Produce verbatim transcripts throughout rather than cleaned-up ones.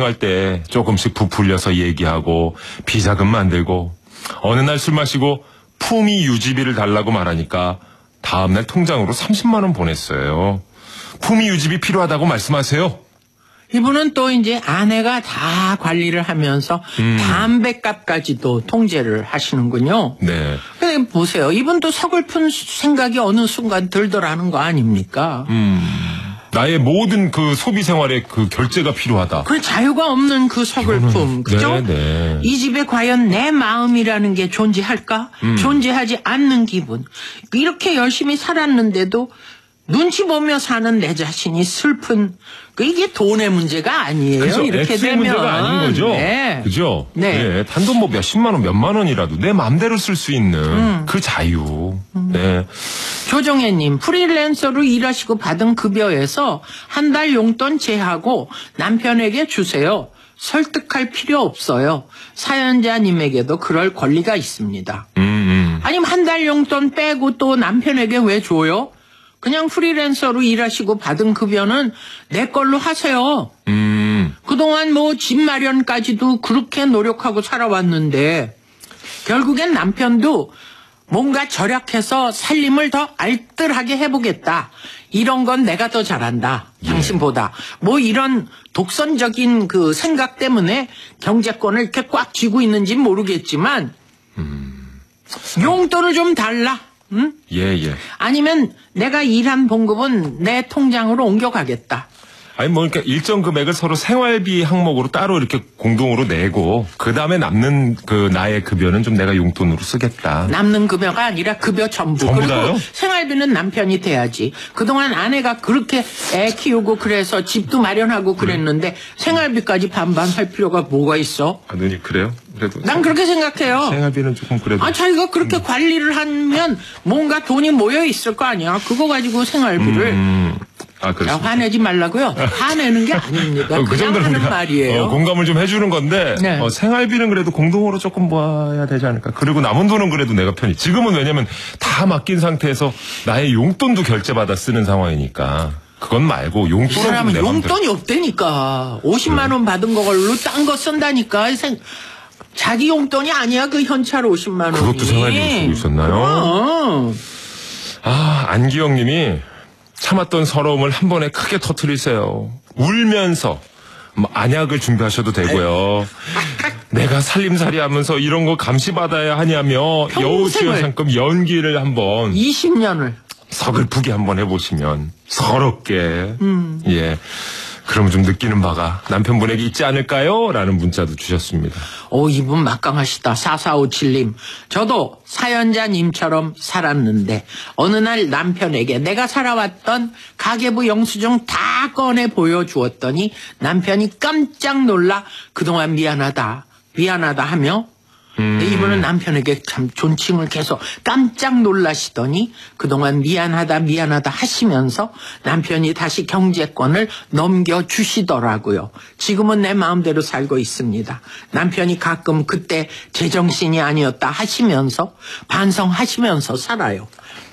여행할 때 조금씩 부풀려서 얘기하고 비자금 만들고 어느 날 술 마시고 품위 유지비를 달라고 말하니까 다음날 통장으로 삼십만 원 보냈어요. 품위 유지비 필요하다고 말씀하세요. 이분은 또 이제 아내가 다 관리를 하면서 음. 담뱃값까지도 통제를 하시는군요. 네. 근데 보세요. 이분도 서글픈 생각이 어느 순간 들더라는 거 아닙니까? 음. 나의 모든 그 소비 생활에 그 결제가 필요하다. 그 자유가 없는 그 서글픔. 그죠? 네, 네. 이 집에 과연 내 마음이라는 게 존재할까? 음. 존재하지 않는 기분. 이렇게 열심히 살았는데도 눈치 보며 사는 내 자신이 슬픈. 그 이게 돈의 문제가 아니에요. 그죠? 이렇게 되면 문제가 아닌 거죠. 네. 그죠? 네. 네. 단돈 뭐 몇십만 원, 몇만 원이라도 내 마음대로 쓸 수 있는 음. 그 자유. 음. 네. 조정혜님, 프리랜서로 일하시고 받은 급여에서 한 달 용돈 제하고 남편에게 주세요. 설득할 필요 없어요. 사연자님에게도 그럴 권리가 있습니다. 음, 음. 아니면 한 달 용돈 빼고 또 남편에게 왜 줘요? 그냥 프리랜서로 일하시고 받은 급여는 내 걸로 하세요. 음. 그동안 뭐 집 마련까지도 그렇게 노력하고 살아왔는데 결국엔 남편도 뭔가 절약해서 살림을 더 알뜰하게 해보겠다. 이런 건 내가 더 잘한다. 당신보다. 예. 뭐 이런 독선적인 그 생각 때문에 경제권을 이렇게 꽉 쥐고 있는지 모르겠지만 음. 용돈을 좀 달라. 응? 예, 예. 아니면 내가 일한 봉급은 내 통장으로 옮겨가겠다. 아니 뭐 그러니까 일정 금액을 서로 생활비 항목으로 따로 이렇게 공동으로 내고 그 다음에 남는 그 나의 급여는 좀 내가 용돈으로 쓰겠다. 남는 급여가 아니라 급여 전부. 전부 그리고 다요? 생활비는 남편이 돼야지. 그동안 아내가 그렇게 애 키우고 그래서 집도 마련하고 그랬는데 네. 생활비까지 반반 할 필요가 뭐가 있어? 아, 누님 그래요? 그래도 난 그렇게 생각해요. 생활비는 조금 그래도. 아, 자기가 그렇게 음. 관리를 하면 뭔가 돈이 모여 있을 거 아니야. 그거 가지고 생활비를. 음. 아, 그렇습니다. 야, 화내지 말라고요. 화내는 게 아닙니다. 그 그냥 하는 말이에요. 어, 공감을 좀 해주는 건데 네. 어, 생활비는 그래도 공동으로 조금 모아야 되지 않을까. 그리고 남은 돈은 그래도 내가 편히. 지금은 왜냐면 다 맡긴 상태에서 나의 용돈도 결제받아 쓰는 상황이니까. 그건 말고 용돈은 이 사람은 용돈이 없다니까. 오십만 원 받은 걸로 딴 거 쓴다니까. 생... 자기 용돈이 아니야. 그 현찰 오십만 원이. 그것도 생활비로 쓰고 있었나요? 그럼. 아, 안기영 님이 참았던 서러움을 한 번에 크게 터뜨리세요. 울면서 뭐 안약을 준비하셔도 되고요. 내가 살림살이 하면서 이런 거 감시받아야 하냐며 여우수연상금 연기를 한번 이십 년을 서글프게 한번 해보시면 서럽게 음. 예. 그럼 좀 느끼는 바가 남편분에게 있지 않을까요? 라는 문자도 주셨습니다. 오, 이분 막강하시다. 사사오칠 님. 저도 사연자님처럼 살았는데 어느 날 남편에게 내가 살아왔던 가계부 영수증 다 꺼내 보여주었더니 남편이 깜짝 놀라 그동안 미안하다, 미안하다 하며 음. 이분은 남편에게 참 존칭을 계속 깜짝 놀라시더니 그동안 미안하다 미안하다 하시면서 남편이 다시 경제권을 넘겨주시더라고요. 지금은 내 마음대로 살고 있습니다. 남편이 가끔 그때 제정신이 아니었다 하시면서 반성하시면서 살아요.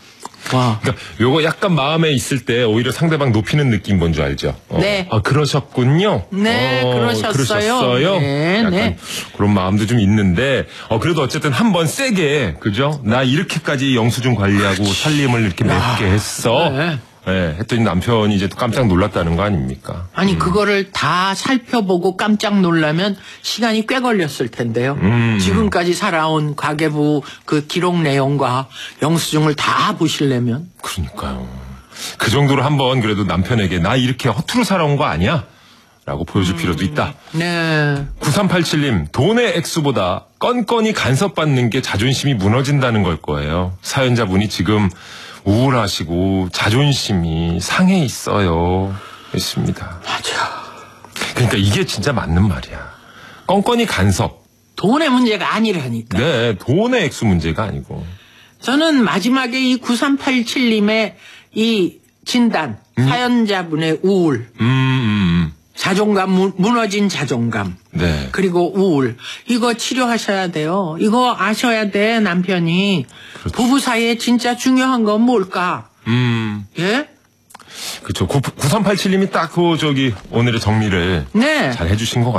와. 그러니까 요거 약간 마음에 있을 때 오히려 상대방 높이는 느낌 뭔지 알죠? 어. 네. 아, 그러셨군요. 네, 어, 그러셨어요. 그러셨어요. 네, 약간 네. 그런 마음도 좀 있는데, 어, 그래도 어쨌든 한번 세게, 그죠? 나 이렇게까지 영수증 관리하고 살림을 이렇게 맺게 했어. 네. 네, 했더니 남편이 이제 또 깜짝 놀랐다는 거 아닙니까? 아니, 음. 그거를 다 살펴보고 깜짝 놀라면 시간이 꽤 걸렸을 텐데요. 음. 지금까지 살아온 가계부 그 기록 내용과 영수증을 다 보시려면. 그러니까요. 그 정도로 한번 그래도 남편에게 나 이렇게 허투루 살아온 거 아니야? 라고 보여줄 음. 필요도 있다. 네. 구삼팔칠 님, 돈의 액수보다 건건이 간섭받는 게 자존심이 무너진다는 걸 거예요. 사연자분이 지금 우울하시고 자존심이 상해 있어요. 했습니다. 맞아. 그러니까 이게 진짜 맞는 말이야. 건건이 간섭. 돈의 문제가 아니라니까. 네, 돈의 액수 문제가 아니고. 저는 마지막에 이 구삼팔칠 님의 이 진단, 음? 사연자분의 우울. 음, 음, 자존감, 무, 무너진 자존감. 네. 그리고 우울. 이거 치료하셔야 돼요. 이거 아셔야 돼, 남편이. 그렇죠. 부부 사이에 진짜 중요한 건 뭘까? 음. 예? 그렇죠. 구삼팔칠 님이 딱 그 저기 오늘의 정리를 네. 잘 해주신 것 같아요.